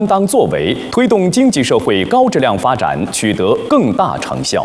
当作为，推动经济社会高质量发展取得更大成效。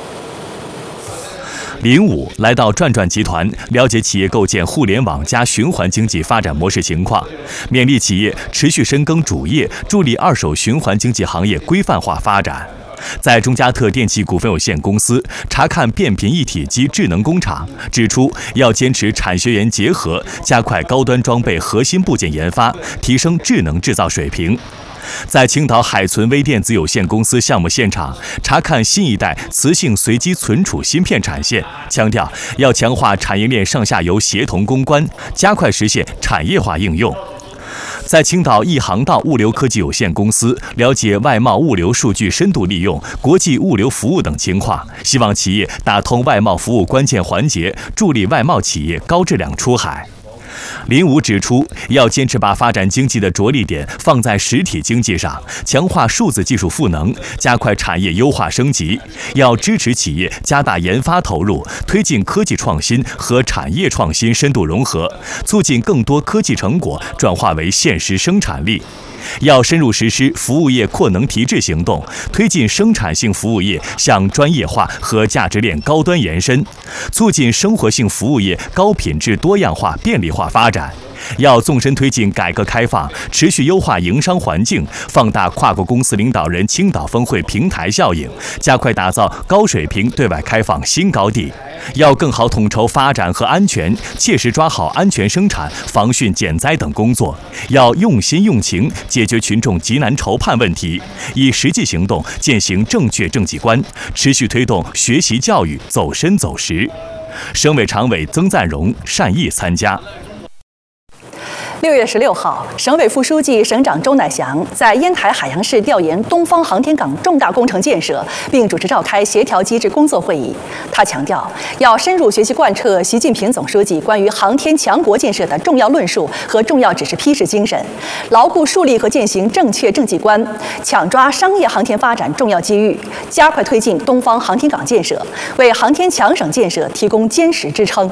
林武来到转转集团，了解企业构建互联网加循环经济发展模式情况，勉励企业持续深耕主业，助力二手循环经济行业规范化发展。在中嘉特电器股份有限公司查看变频一体机智能工厂，指出要坚持产学研结合，加快高端装备核心部件研发，提升智能制造水平。在青岛海存微电子有限公司项目现场查看新一代磁性随机存储芯片产线，强调要强化产业链上下游协同攻关，加快实现产业化应用。在青岛一航道物流科技有限公司了解外贸物流数据深度利用、国际物流服务等情况，希望企业打通外贸服务关键环节，助力外贸企业高质量出海。林武指出，要坚持把发展经济的着力点放在实体经济上，强化数字技术赋能，加快产业优化升级。要支持企业加大研发投入，推进科技创新和产业创新深度融合，促进更多科技成果转化为现实生产力。要深入实施服务业扩能提质行动，推进生产性服务业向专业化和价值链高端延伸，促进生活性服务业高品质多样化便利化发展。要纵深推进改革开放，持续优化营商环境，放大跨国公司领导人青岛峰会平台效应，加快打造高水平对外开放新高地。要更好统筹发展和安全，切实抓好安全生产、防汛减灾等工作。要用心用情解决群众急难愁盼问题，以实际行动践行正确政绩观，持续推动学习教育走深走实。省委常委曾赞荣善意参加。 6月16号，省委副书记、省长周乃祥在烟台海洋市调研东方航天港重大工程建设，并主持召开协调机制工作会议。他强调，要深入学习贯彻习近平总书记关于航天强国建设的重要论述和重要指示批示精神，牢固树立和践行正确政绩观，抢抓商业航天发展重要机遇，加快推进东方航天港建设，为航天强省建设提供坚实支撑。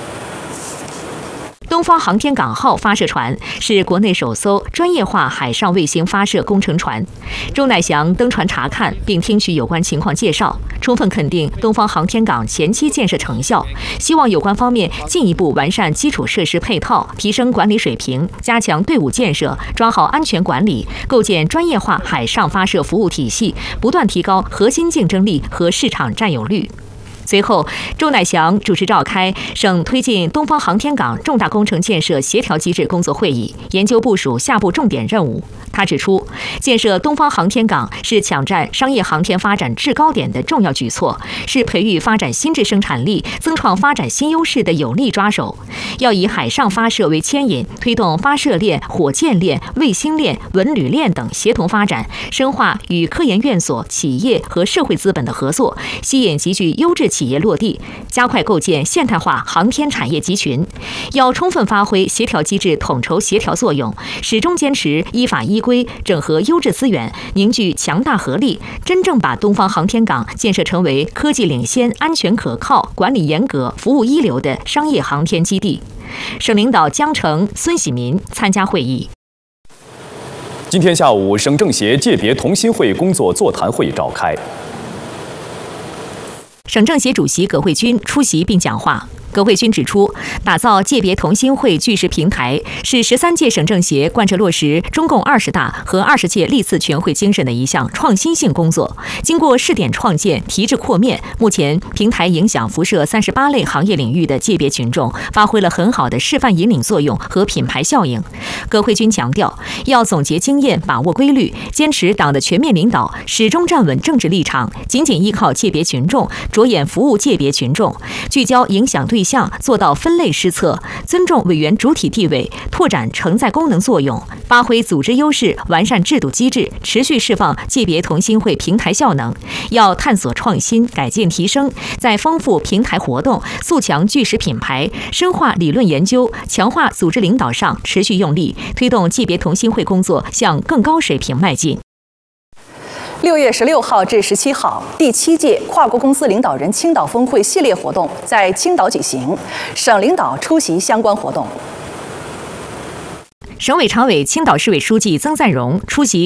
东方航天港号发射船是国内首艘专业化海上卫星发射工程船。周乃祥登船查看并听取有关情况介绍，充分肯定东方航天港前期建设成效，希望有关方面进一步完善基础设施配套，提升管理水平，加强队伍建设，抓好安全管理，构建专业化海上发射服务体系，不断提高核心竞争力和市场占有率。随后，周乃祥主持召开省推进东方航天港重大工程建设协调机制工作会议，研究部署下步重点任务。他指出，建设东方航天港是抢占商业航天发展制高点的重要举措，是培育发展新质生产力、增创发展新优势的有力抓手。要以海上发射为牵引，推动发射链、火箭链、卫星链、文旅链等协同发展，深化与科研院所、企业和社会资本的合作，吸引极具优质企业落地，加快构建现代化航天产业集群。要充分发挥协调机制统筹协调作用，始终坚持依法依规，整合优质资源，凝聚强大合力，真正把东方航天港建设成为科技领先、安全可靠、管理严格、服务一流的商业航天基地。省领导江成、孙喜民参加会议。 今天下午，省政协界别同心会工作座谈会召开。 省政协主席葛慧君出席并讲话。葛慧君指出，打造界别同心会聚时平台是13届省政协贯彻落实中共20大和20届历次全会精神的一项创新性工作。经过试点创建、提质扩面，目前平台影响辐射38类行业领域的界别群众，发挥了很好的示范引领作用和品牌效应。葛慧君强调，要总结经验，把握规律，坚持党的全面领导，始终站稳政治立场，紧紧依靠界别群众，着眼服务界别群众，聚焦影响对象，做到分类施策，尊重委员主体地位，拓展承载功能作用，发挥组织优势，完善制度机制，持续释放界别同心会平台效能。要探索创新、改进提升，在丰富平台活动、塑强聚时品牌、深化理论研究、强化组织领导上持续用力，推动界别同心会工作向更高水平迈进。 6月16号至17号，第7届跨国公司领导人青岛峰会系列活动在青岛举行，省领导出席相关活动。 省委常委、青岛市委书记曾赞荣出席